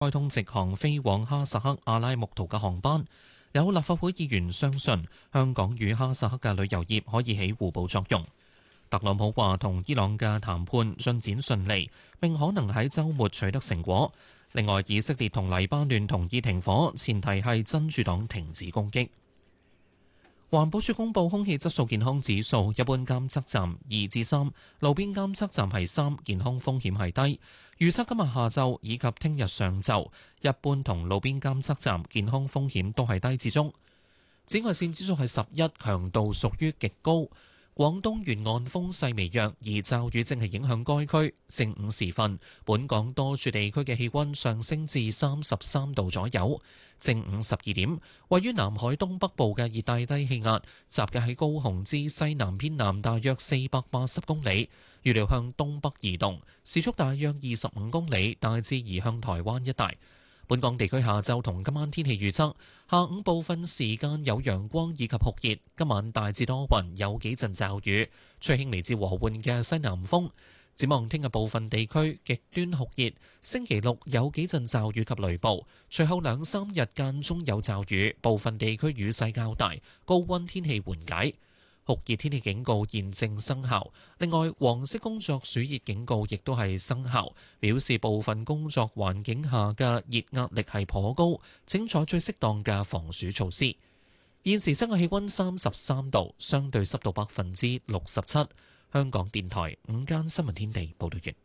開通直航飛往哈薩克阿拉木圖嘅航班。有立法會議員相信香港與哈薩克嘅旅遊業可以起互補作用。特朗普話同伊朗嘅談判進展順利，並可能喺週末取得成果。另外，以色列同黎巴嫩同意停火，前提係真主黨停止攻擊。環保署公布空氣質素健康指數，一般監測站2至3，路邊監測站係3，健康風險係低。預測今日下晝以及聽日上晝，一般同路邊監測站健康風險都係低至中。紫外線指數係11，強度屬於極高。廣東沿岸風勢微弱，而驟雨正係影響該區。正午時分，本港多處地區嘅氣溫上升至33度左右。正午12點，位於南海東北部嘅熱帶低氣壓，集結喺高雄之西南偏南大約480公里，預料向東北移動，時速大約25公里，大致移向台灣一帶。本港地區下晝同今晚天氣預測：下午部分時間有陽光以及酷熱，今晚大致多雲，有幾陣驟雨，吹輕微至和緩嘅西南風。展望聽日部分地區極端酷熱，星期六有幾陣驟雨及雷暴，隨後2-3日間中有驟雨，部分地區雨勢較大，高溫天氣緩解。酷熱天氣警告現正生效，另外黃色工作暑熱警告亦都係生效，表示部分工作環境下嘅熱壓力係頗高，請採取適當嘅防暑措施。現時室外氣溫33度，相對濕度67%。香港電台午間新聞天地報道完。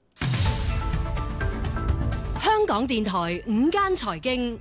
香港電台午間財經。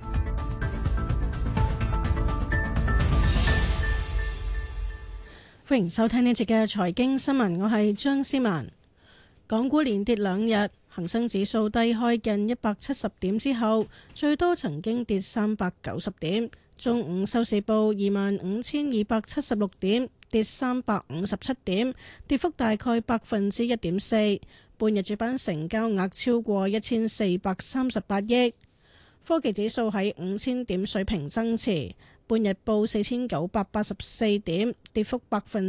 歡迎收聽呢節嘅財經新聞，我係張思文。港股連跌2日，恒生指數低開近170點之後，最多曾經跌390點。中午收市報25,276點，跌357點，跌幅大概1.4%。半日主板成交額超過1438億。科技指數喺5000點水平增持。半日報4984點，跌幅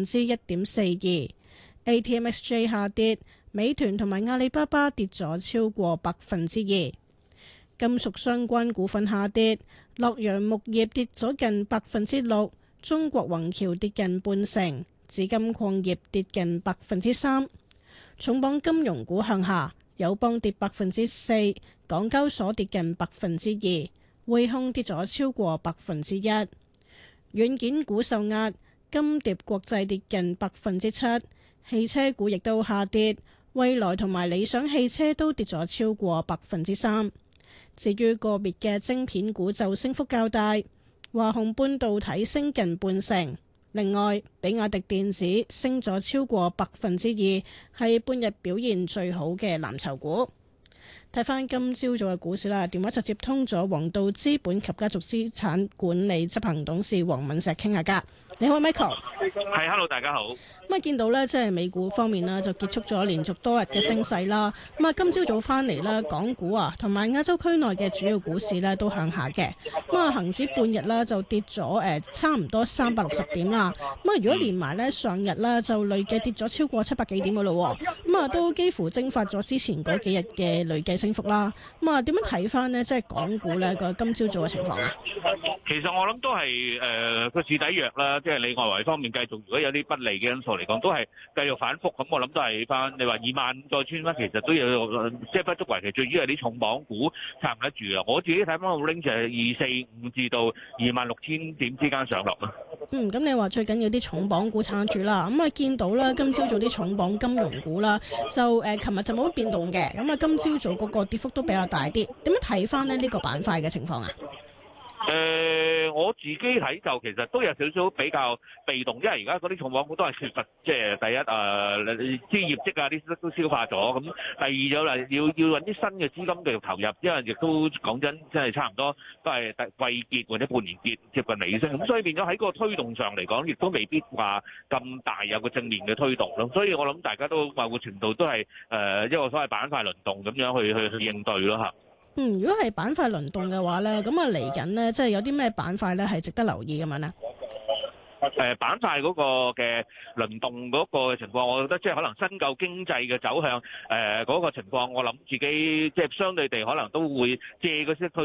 1.42%。ATMXJ 下跌，美團同埋阿里巴巴跌咗超過2%。金屬相關股份下跌，洛陽木業跌咗近6%，中國宏橋跌近0.5%，紫金礦業跌近3%。重磅金融股向下，友邦跌4%，港交所跌近2%。匯控跌咗超過1%。軟件股受壓，金蝶國際跌近7%。汽車股亦都下跌，蔚來同埋理想汽車都跌咗超過3%。至於個別嘅晶片股就升幅較大，華虹半導體升近0.5%。另外，比亞迪電子升咗超過2%，係半日表現最好嘅藍籌股。睇翻今朝早嘅股市啦，電話就接通咗黃道資本及家族資產管理執行董事黃敏石傾下偈。你好 ，Michael。 係，hello，大家好。 咁啊，見到咧，即係美股方面啦，就結束咗連續多日嘅升勢啦。咁啊，今朝早翻嚟啦，港股啊，同埋亞洲區內嘅主要股市咧都向下嘅。咁啊，恒指半日啦就跌咗差唔多360點啦。咁啊，如果連埋咧上日啦，就累計跌咗超過700幾點噶咯。咁啊，都幾乎蒸發咗之前嗰幾日嘅累計升幅啦。咁啊，點樣睇翻呢？即係港股咧個今朝早嘅情況啊？ 其實我諗都係個市底弱啦，即係你外圍方面繼續，如果有啲不利嘅因素嚟講，都係繼續反覆。咁我諗都係翻你話25000再穿翻，其實都有即係不足為奇。最主要係啲重磅股撐唔得住啦。我自己睇翻個 range 就係245至到26000點之間上落啦。 咁你話最緊要啲重磅股撐住啦。咁啊，見到啦，今朝早啲重磅金融股啦，就琴日就冇乜變動嘅。咁啊，今朝早嗰個跌幅都比較大啲。點樣睇翻呢個板塊嘅情況啊？ 我自己睇就其實都有少少比較被動，因為而家嗰啲重磅股都係缺乏，即係第一啲業績啊啲都消化咗，咁第二就係要揾啲新嘅資金繼續投入，因為亦都講真，真係差唔多都係季結或者半年結接近尾聲，咁所以變咗喺個推動上嚟講，亦都未必話咁大有個正面嘅推動咯，所以我諗大家都某個程度都係一個所謂板塊輪動咁樣去應對咯嚇。 如果係板塊輪動嘅話咧，咁啊嚟緊呢，即係有啲咩板塊咧係值得留意咁樣呢？ 板塊嗰個嘅輪動嗰個情況，我覺得即係可能新舊經濟嘅走向嗰個情況，我諗自己即係相對地可能都會借個息去